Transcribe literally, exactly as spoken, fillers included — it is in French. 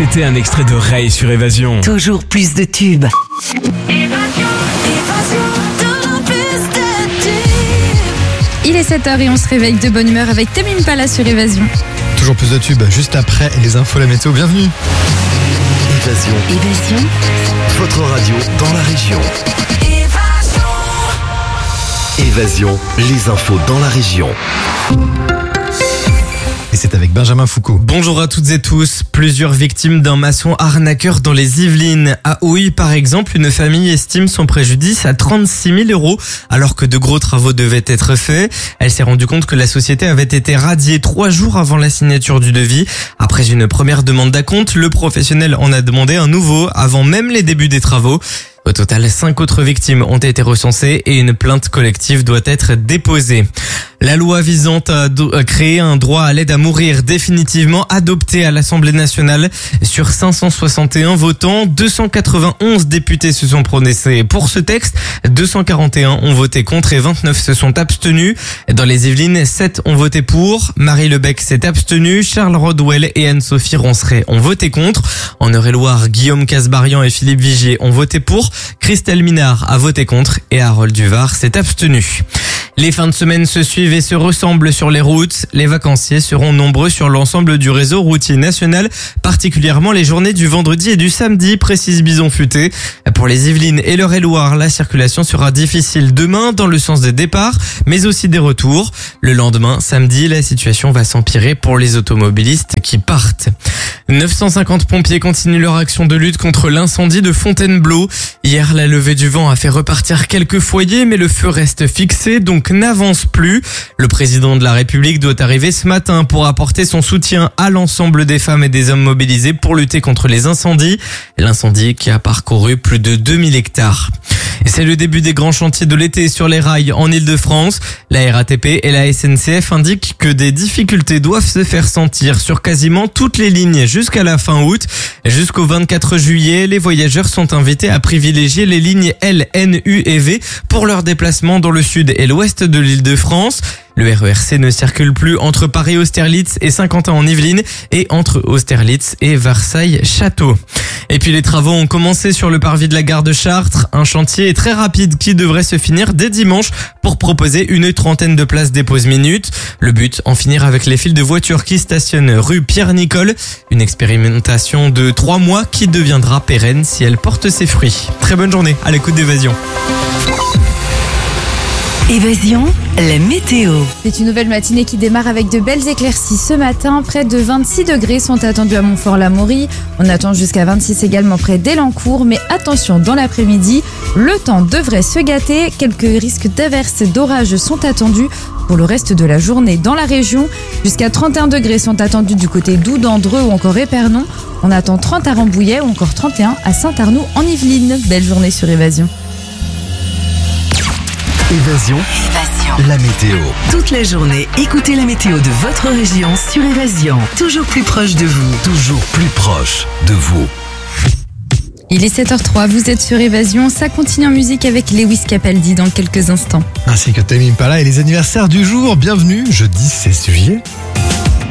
C'était un extrait de Ray sur Évasion. Toujours plus de tubes. Il est sept heures et on se réveille de bonne humeur avec Tame Impala sur Évasion. Toujours plus de tubes, juste après les infos, la météo, bienvenue. Évasion. Évasion. Votre radio dans la région. Évasion, les infos dans la région. Et c'est avec Benjamin Foucault. Bonjour à toutes et tous. Plusieurs victimes d'un maçon arnaqueur dans les Yvelines. À Houille, par exemple, une famille estime son préjudice à trente-six mille euros alors que de gros travaux devaient être faits. Elle s'est rendue compte que la société avait été radiée trois jours avant la signature du devis. Après une première demande d'acompte, le professionnel en a demandé un nouveau avant même les débuts des travaux. Au total, cinq autres victimes ont été recensées et une plainte collective doit être déposée. La loi visant à, do- à créer un droit à l'aide à mourir définitivement adoptée à l'Assemblée nationale. Sur cinq cent soixante et un votants, deux cent quatre-vingt-onze députés se sont prononcés pour ce texte. deux cent quarante et un ont voté contre et vingt-neuf se sont abstenus. Dans les Yvelines, sept ont voté pour. Marie Lebec s'est abstenue. Charles Rodwell et Anne-Sophie Ronceret ont voté contre. En Eure-et-Loire, Guillaume Casbarian et Philippe Vigier ont voté pour. Christelle Minard a voté contre et Harold Duvard s'est abstenu. Les fins de semaine se suivent et se ressemblent sur les routes. Les vacanciers seront nombreux sur l'ensemble du réseau routier national, particulièrement les journées du vendredi et du samedi, précise Bison Futé. Pour les Yvelines et l'Eure-et-Loire, la circulation sera difficile demain dans le sens des départs, mais aussi des retours. Le lendemain, samedi, la situation va s'empirer pour les automobilistes qui partent. neuf cent cinquante pompiers continuent leur action de lutte contre l'incendie de Fontainebleau. Hier, la levée du vent a fait repartir quelques foyers, mais le feu reste fixé, donc n'avance plus. Le président de la République doit arriver ce matin pour apporter son soutien à l'ensemble des femmes et des hommes mobilisés pour lutter contre les incendies. L'incendie qui a parcouru plus de deux mille hectares. Et c'est le début des grands chantiers de l'été sur les rails en Ile-de-France. La R A T P et la S N C F indiquent que des difficultés doivent se faire sentir sur quasiment toutes les lignes jusqu'à la fin août. Jusqu'au vingt-quatre juillet, les voyageurs sont invités à privilégier les lignes L, N, U et V pour leur déplacement dans le sud et l'ouest de l'Île-de-France. Le R E R C ne circule plus entre Paris-Austerlitz et Saint-Quentin en Yvelines et entre Austerlitz et Versailles-Château. Et puis les travaux ont commencé sur le parvis de la gare de Chartres. Un chantier très rapide qui devrait se finir dès dimanche pour proposer une trentaine de places des pauses minutes. Le but, en finir avec les files de voitures qui stationnent rue Pierre-Nicole. Une expérimentation de trois mois qui deviendra pérenne si elle porte ses fruits. Très bonne journée à l'écoute d'Évasion. Évasion, la météo. C'est une nouvelle matinée qui démarre avec de belles éclaircies. Ce matin, près de vingt-six degrés sont attendus à Montfort-l'Amaury. On attend jusqu'à vingt-six également près d'Elancourt. Mais attention, dans l'après-midi, le temps devrait se gâter. Quelques risques d'averses et d'orages sont attendus pour le reste de la journée dans la région. Jusqu'à trente et un degrés sont attendus du côté d'Oudandreux ou encore Épernon. On attend trente à Rambouillet ou encore trente et un à Saint-Arnoux en Yvelines. Belle journée sur Évasion. Évasion, Évasion. la météo. Toute la journée, écoutez la météo de votre région sur Évasion. Toujours plus proche de vous. Toujours plus proche de vous. Il est sept heures trois, vous êtes sur Évasion. Ça continue en musique avec Lewis Capaldi dans quelques instants. Ainsi que Tame Impala et les anniversaires du jour. Bienvenue, jeudi seize juillet.